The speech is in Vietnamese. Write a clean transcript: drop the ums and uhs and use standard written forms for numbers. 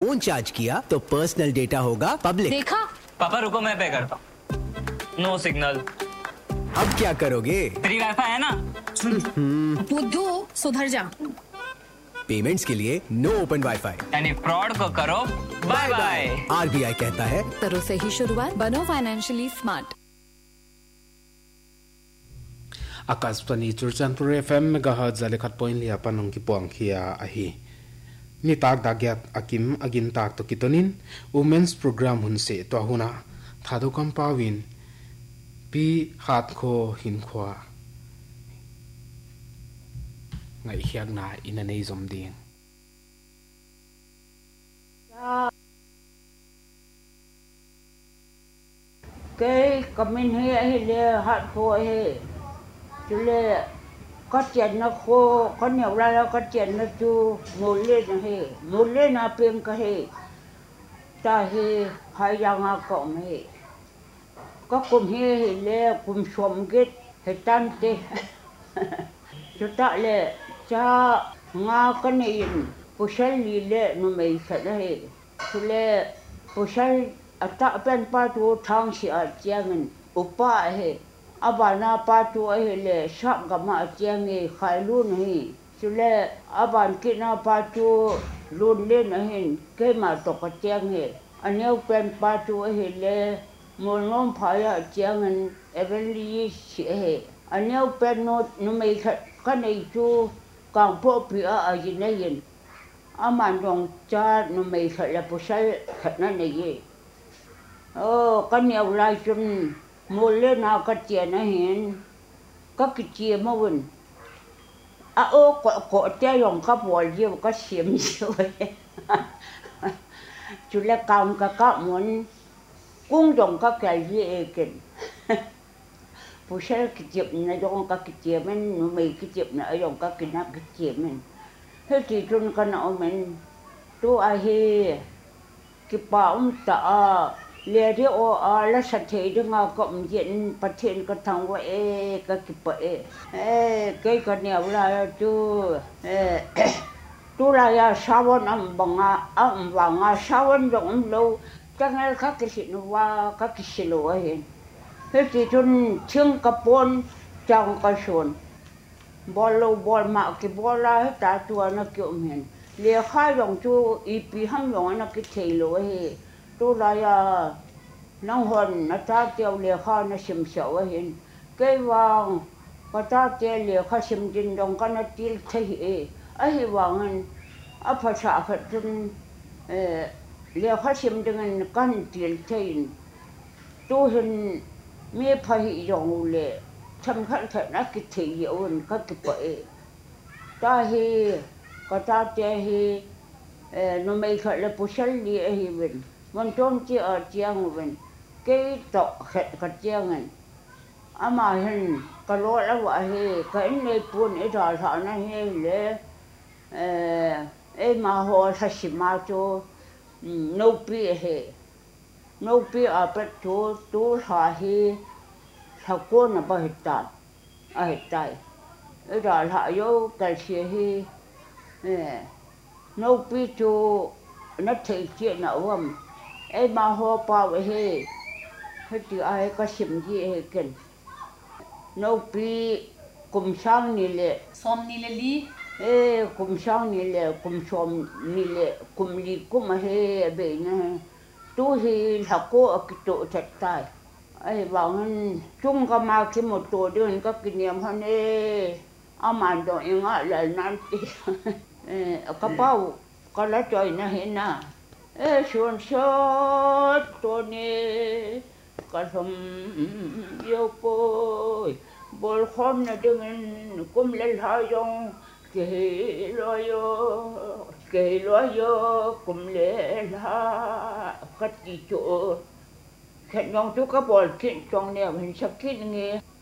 Phone charge किया तो personal data होगा पब्लिक। देखा? पापा रुको मैं पे करता हूँ। No signal. अब क्या करोगे? फ्री वाईफाई है ना? बुद्धू सुधर जा। पेमेंट्स के लिए नो ओपन वाईफाई यानी फ्रॉड को करो बाय बाय। RBI कहता है करो सही शुरुआत, बनो financially smart. Akashvani Churachandpur FM megahertz लेखत पॉइंट लिया पनों की पोंग किया अही नि ताक दाग्यात अकिम अगिन ताक तो कितोनिन वुमेन्स प्रोग्राम हुनसे तो हुना थादो कम पाविन पी हाथ खो हिन खोआ ngai hiak na ina nei zom ding cái comment hay le hat khô hay chú le có chuyện nó khô có nhiều ra có chuyện nó chú ngồi lên hay ngồi lên à bên cái hay ta hay hai yang à cộng hay có cùng hay le cùng xóm kết hay tan tê chú ta le cha nga cái này pushal li le nó mấy cái hay chú le pushal atak pen patu thang si achiangan upa he abana patu he le sak gama achiange khailun he chule aban kina patu lun le nahin ke ma to ka chiang he aneu pen patu he le molnom phaya achiangan evenly si he aneu pen no numei ka nei chu kang po pi a ajinayin aman dong cha numei kha la pusal khana nei cái nhiều lai chun mua lên nào cái tiền này hiện cái tiền mà vẫn có tiền dùng cái bò nhiều cái xiêm nhiều chú lấy cam cái muốn cũng dùng cái gì cái bữa sáng cái tiền này dùng cái tiền mình mấy cái tiền này dùng cái tiền mình thế thì chun cái nào mình tu ai cái bảo ta le ri o a la sa thei de nga kom yen pathen ka thang wa e ka ki pa e ke ka ne la tu tu la ya sawon am banga sawon dong lo chang ka ki sin wa ka ki silo hen he ti chun chung ka pon chang ka son bol ma ki bola ta tu na ki men le kha yong chu I pi ham yong na ki thei lo he tu la ya nông hồn nó ta tiêu liệt kho nó sim sầu hiện cái vàng có ta tiêu liệt kho sim trên đồng con nó tiêu thấy ấy vàng anh phải sợ phải trên liệt kho sim trên con tiêu thấy tu hình mấy phải dùng lệ thầm khát thật nó cái thị hiệu hơn các cái bể ta hi có ta tiêu hi nó mấy khát là bút sắn đi hi mình mình trốn chỉ ở chiang mình cái tọ khét cái chiang này ama hình cái lỗ là vậy cái này buồn ấy rồi thọ nó hay lẽ mà họ sẽ xịn mà cho nấu pi ở bên chỗ tu thọ hi thọ quân là bao hết tại ấy rồi thọ vô cái gì hi nấu pi cho nó thấy chuyện nào không ấy mà họ bảo vậy hết thì ai có xiêm gì hết cần nấu pi cùng sang nè lệ xóm nè lệ cùng sang nè lệ cùng xóm nè lệ cùng li cùng hết vậy nè tu thì học cô ở cái chỗ thật tài ấy bảo hắn chung cái mà cái một tổ đơn các kinh nghiệm hắn ấy mà đồ những ngã lại nan tí cái bao cái lá trời nè hết nè xuân sốt tôi nè cái sum yêu bồi bồi khôn là đừng cũng lên hai dòng kề loa yo cũng lên ha cái gì chỗ cái dòng chú cái bồi chuyện trong này mình sắp kết nghe